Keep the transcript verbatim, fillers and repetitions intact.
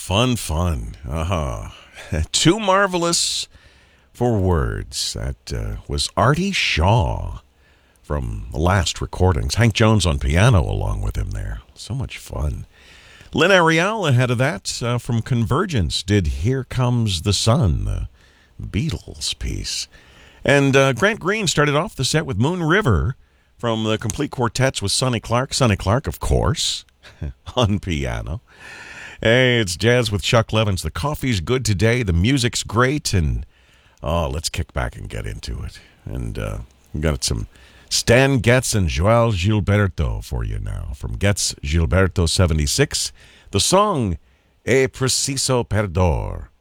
fun, fun. Uh-huh. Too marvelous for words. That uh, was Artie Shaw from the last recordings. Hank Jones on piano along with him there. So much fun. Lynn Ariel ahead of that uh, from Convergence did Here Comes the Sun, the Beatles piece. And uh, Grant Green started off the set with Moon River from the Complete Quartets with Sonny Clark. Sonny Clark, of course, on piano. Hey, it's Jazz with Chuck Levins. The coffee's good today. The music's great. And, oh, let's kick back and get into it. And uh, we got some Stan Getz and Joel Gilberto for you now. From Getz Gilberto seventy-six, the song E Preciso Perdor.